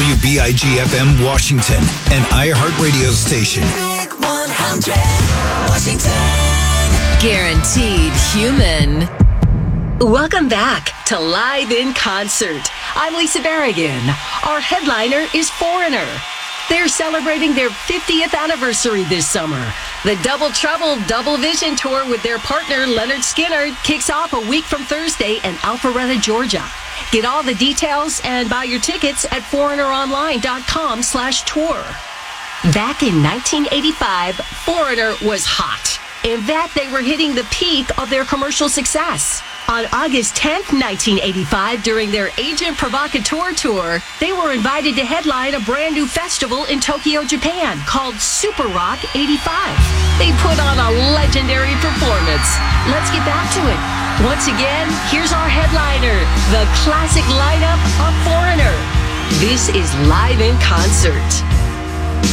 WBIG-FM Washington, an iHeartRadio station. Big 100, Washington. Guaranteed human. Welcome back to Live in Concert. I'm Lisa Barrigan. Our headliner is Foreigner. They're celebrating their 50th anniversary this summer. The Double Trouble Double Vision Tour with their partner Leonard Skinner kicks off a week from Thursday in Alpharetta, Georgia. Get all the details and buy your tickets at foreigneronline.com/tour. Back in 1985, Foreigner was hot. In that they were hitting the peak of their commercial success. On August 10th, 1985, during their Agent Provocateur tour, they were invited to headline a brand new festival in Tokyo, Japan, called Super Rock 85. They put on a legendary performance. Let's get back to it. Once again, here's our headliner, the classic lineup of Foreigner. This is Live in Concert.